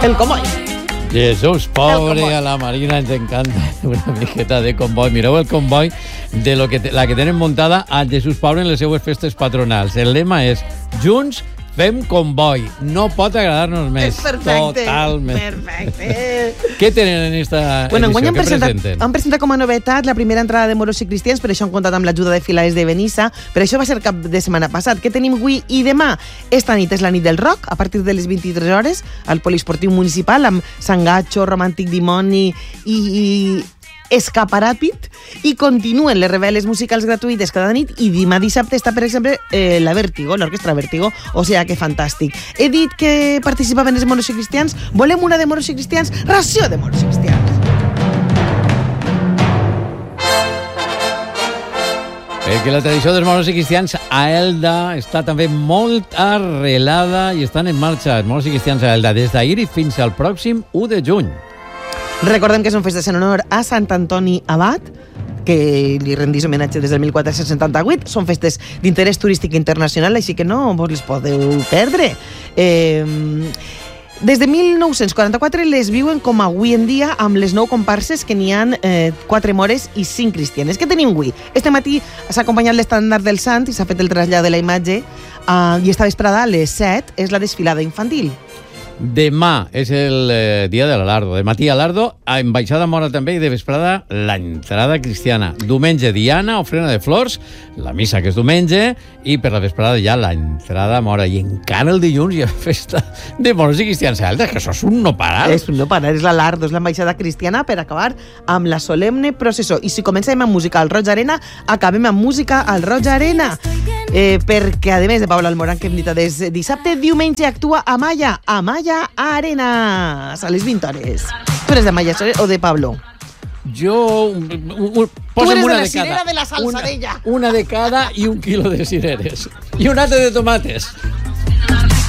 El Comboi. Jesús, pobre, a la Marina ens encanta una miqueta de Comboi. Mireu el Comboi de la que tenen muntada a Jesús Pobre en les seues festes patronals. El lema és Junts fem Comboi. No pot agradar-nos més. És perfecte. Totalment. Perfecte. Què tenen en esta edició? Què presenten? Han presentat com a novetat la primera entrada de moros i cristians, per això han comptat amb l'ajuda de Filaes de Benissa, per això va ser cap de setmana passat. Què tenim avui i demà? Esta nit és la nit del rock, a partir de les 23 hores, al Poliesportiu Municipal, amb Sangatxo, Romàntic Dimoni i Escaparàpid, i continuen les reveles musicals gratuïtes cada nit, i demà dissabte està, per exemple, la Vértigo, l'orquestra Vértigo, o sigui que fantàstic. He dit que participaven els moros i cristians, volem una de moros i cristians, ració de moros i cristians. Perquè la tradició dels moros i cristians a Elda està també molt arrelada i estan en marxa els moros i cristians a Elda des d'ahir i fins al pròxim 1 de juny. Recordem que són festes en honor a Sant Antoni Abat, que li rendís homenatge des del 1478. Són festes d'interès turístic internacional, així que no vos les podeu perdre. Des de 1944 les viuen com avui en dia, amb les 9 comparses, que n'hi ha 4 mores i 5 cristianes. Què tenim avui? Este matí s'ha acompanyat l'estàndard del Sant i s'ha fet el trasllat de la imatge, i esta vesprada a les 7 és la desfilada infantil. Demà és el dia de l'Alardo. De matí Alardo, a Ambaixada Mora també, i de vesprada l'entrada cristiana. Diumenge Diana, ofrena de flors, la missa que és diumenge, i per la vesprada ja l'entrada Mora. I encara el dilluns hi ha festa de moros i cristians a Elda, que això és un no parar. És un no parar, és l'Alardo, és l'ambaixada cristiana, per acabar amb la solemne processó. I si comencem amb música al Roig Arena, acabem amb música al Roig Arena. Perquè, a més de Paula Almorán, que hem dit dissabte, diumenge actua Amaya Arenas, a les 20 hores. Tu eres de Amaya o de Pablo? Jo... Tu eres de la cirera de la salsa d'ella. Una de cada i 1 quilo de cireres. I un altre de tomates.